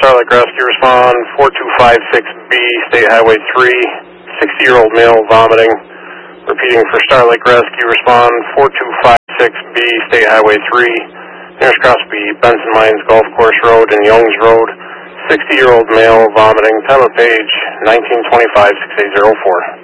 Starlight Rescue, respond 4256B, State Highway 3, 60-year-old male vomiting. Repeating for Starlight Rescue, respond 4256B, State Highway 3, nearest cross be Benson Mines Golf Course Road and Youngs Road. 60-year-old male vomiting, time of page 1925-6804.